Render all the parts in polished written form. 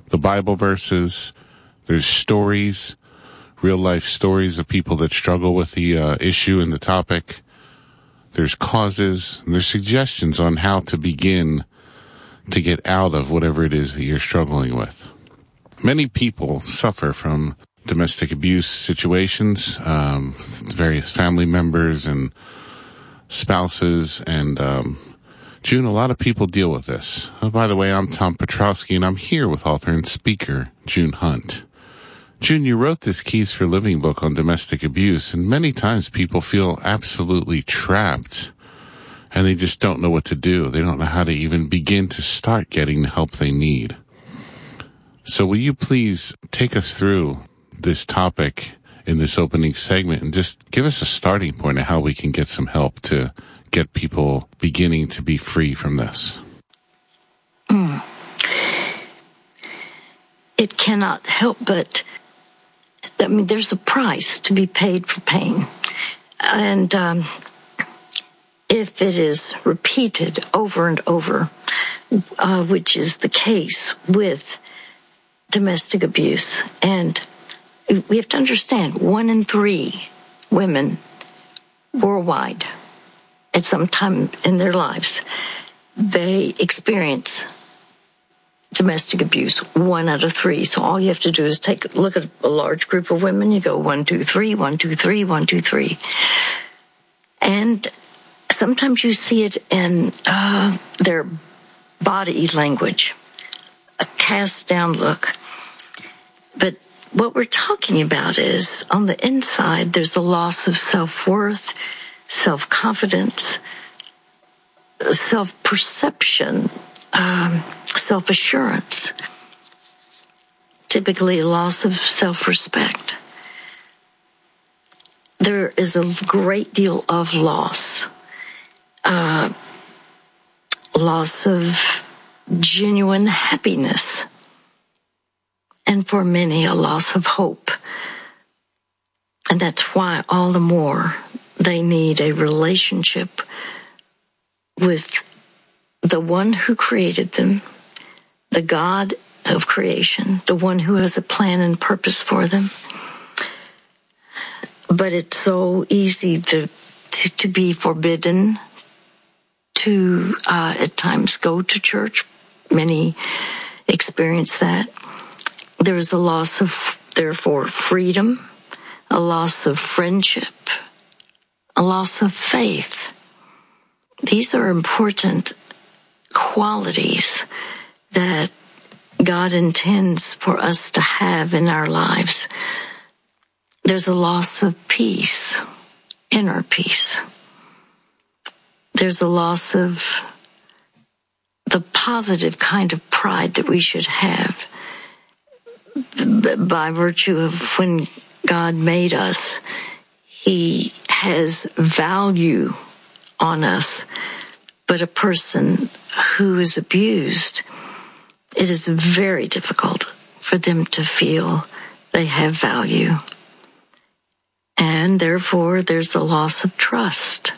the Bible verses, there's stories, real-life stories of people that struggle with the issue and the topic. There's causes, and there's suggestions on how to begin to get out of whatever it is that you're struggling with. Many people suffer from domestic abuse situations, various family members and spouses, and June, a lot of people deal with this. Oh, by the way, I'm Tom Petrowski, and I'm here with author and speaker June Hunt. June, you wrote this Keys for Living book on domestic abuse, and many times people feel absolutely trapped, and they just don't know what to do. They don't know how to even begin to start getting the help they need. So will you please take us through this topic in this opening segment and just give us a starting point of how we can get some help to get people beginning to be free from this? It cannot help but, there's a price to be paid for pain. And if it is repeated over and over, which is the case with domestic abuse, and we have to understand 1 in 3 women worldwide at some time in their lives, they experience domestic abuse. 1 out of 3. So all you have to do is look at a large group of women. You go 1, 2, 3, 1, 2, 3, 1, 2, 3. And sometimes you see it in their body language, a cast down look. But what we're talking about is on the inside, there's a loss of self-worth, self-confidence, self-perception, self-assurance, typically a loss of self-respect. There is a great deal of loss of genuine happiness, and for many, a loss of hope. And that's why all the more they need a relationship with the one who created them, the God of creation, the one who has a plan and purpose for them. But it's so easy to be forbidden to at times go to church. Many experience that. There is a loss of, therefore, freedom, a loss of friendship, a loss of faith. These are important qualities that God intends for us to have in our lives. There's a loss of peace, inner peace. There's a loss of the positive kind of pride that we should have by virtue of when God made us. He has value on us. But a person who is abused, it is very difficult for them to feel they have value. And therefore, there's a loss of trust.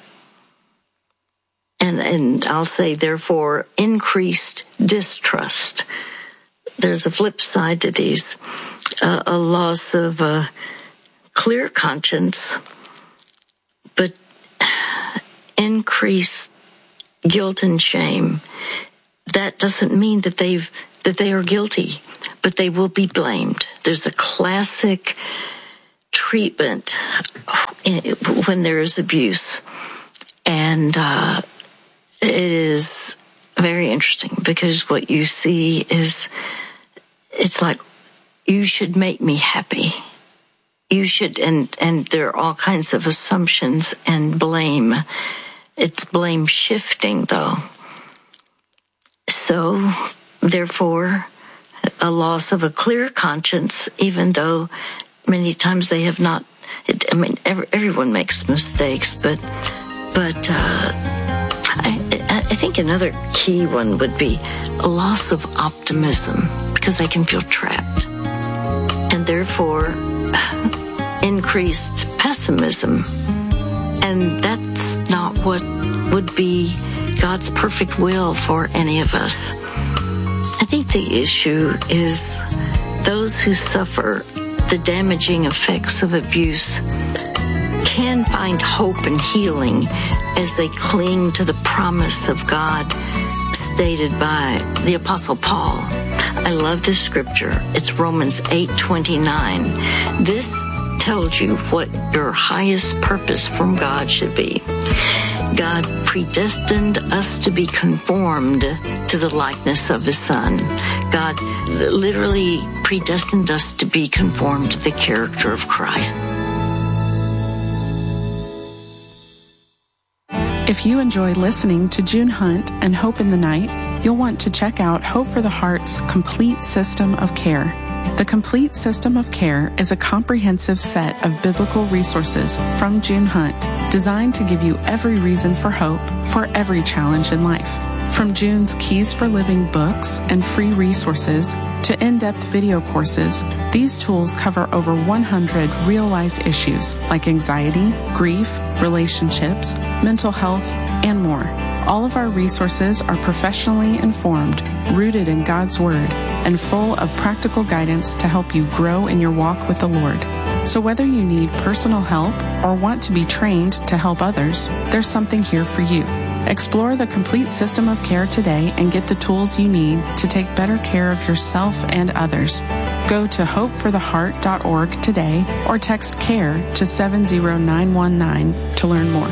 And I'll say, therefore, increased distrust. There's a flip side to these, a loss of a clear conscience, but increased guilt and shame. That doesn't mean that they are guilty, but they will be blamed. There's a classic treatment when there is abuse, and it is very interesting because what you see is, it's like, you should make me happy. You should, and there are all kinds of assumptions and blame. It's blame shifting, though. So, therefore, a loss of a clear conscience, even though many times they have not. Everyone makes mistakes, but I think another key one would be a loss of optimism, because they can feel trapped, and therefore increased pessimism. And that's not what would be God's perfect will for any of us. think the issue is those who suffer the damaging effects of abuse can find hope and healing as they cling to the promise of God stated by the Apostle Paul. I love this scripture. It's Romans 8:29. This tells you what your highest purpose from God should be. God predestined us to be conformed to the likeness of His Son. God literally predestined us to be conformed to the character of Christ. If you enjoy listening to June Hunt and Hope in the Night, you'll want to check out Hope for the Heart's Complete System of Care. The Complete System of Care is a comprehensive set of biblical resources from June Hunt, designed to give you every reason for hope for every challenge in life. From June's Keys for Living books and free resources to in-depth video courses, these tools cover over 100 real-life issues like anxiety, grief, relationships, mental health, and more. All of our resources are professionally informed, rooted in God's Word, and full of practical guidance to help you grow in your walk with the Lord. So whether you need personal help or want to be trained to help others, there's something here for you. Explore the Complete System of Care today and get the tools you need to take better care of yourself and others. Go to hopefortheheart.org today or text CARE to 70919 to learn more.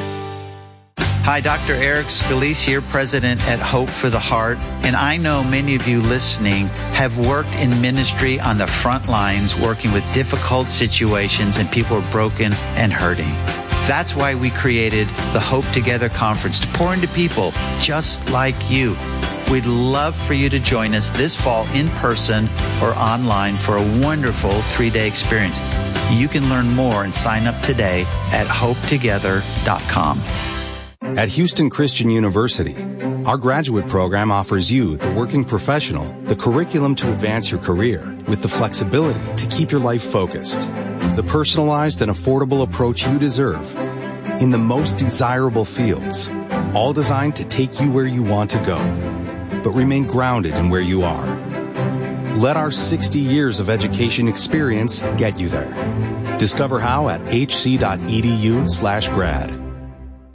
Hi, Dr. Eric Scalise here, President at Hope for the Heart. And I know many of you listening have worked in ministry on the front lines, working with difficult situations and people are broken and hurting. That's why we created the Hope Together Conference to pour into people just like you. We'd love for you to join us this fall in person or online for a wonderful 3-day experience. You can learn more and sign up today at hopetogether.com. At Houston Christian University, our graduate program offers you, the working professional, the curriculum to advance your career with the flexibility to keep your life focused, the personalized and affordable approach you deserve in the most desirable fields, all designed to take you where you want to go, but remain grounded in where you are. Let our 60 years of education experience get you there. Discover how at hc.edu/grad.